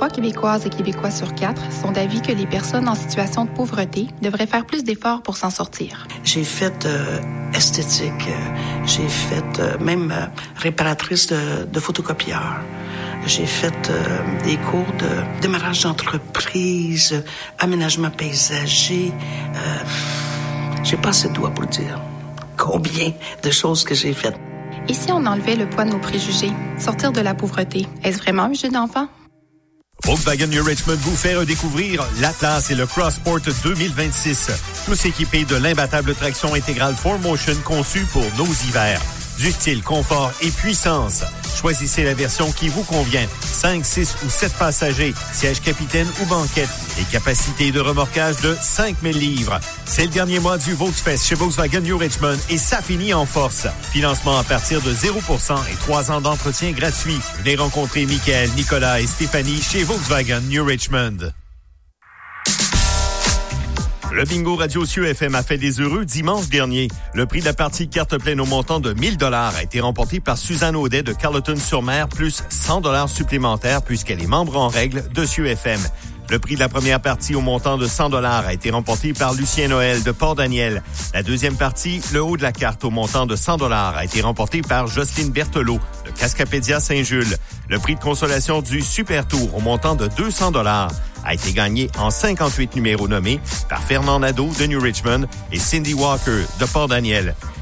3 Québécoises et Québécois sur 4 sont d'avis que les personnes en situation de pauvreté devraient faire plus d'efforts pour s'en sortir. J'ai fait esthétique, j'ai fait même réparatrice de photocopieurs. J'ai fait des cours de démarrage d'entreprise, aménagement paysager. J'ai pas assez de doigts pour dire combien de choses que j'ai faites. Et si on enlevait le poids de nos préjugés, sortir de la pauvreté, est-ce vraiment un jeu d'enfant? Volkswagen New Richmond vous fait redécouvrir l'Atlas et le Crossport 2026. Tous équipés de l'imbattable traction intégrale 4Motion conçue pour nos hivers. Du style, confort et puissance. Choisissez la version qui vous convient. 5, 6 ou 7 passagers, siège capitaine ou banquette et capacité de remorquage de 5000 livres. C'est le dernier mois du Volksfest chez Volkswagen New Richmond et ça finit en force. Financement à partir de 0% et 3 ans d'entretien gratuit. Venez rencontrer Michael, Nicolas et Stéphanie chez Volkswagen New Richmond. Le bingo Radio Cieux FM a fait des heureux dimanche dernier. Le prix de la partie carte pleine au montant de 1000 $ a été remporté par Suzanne Audet de Carleton-sur-Mer, plus 100 $ supplémentaires puisqu'elle est membre en règle de Cieux FM. Le prix de la première partie au montant de 100 $ a été remporté par Lucien Noël de Port-Daniel. La deuxième partie, le haut de la carte au montant de 100 $ a été remporté par Jocelyne Berthelot de Cascapédia Saint-Jules. Le prix de consolation du Super Tour au montant de 200 $ a été gagné en 58 numéros nommés par Fernand Nadeau de New Richmond et Cindy Walker de Port-Daniel.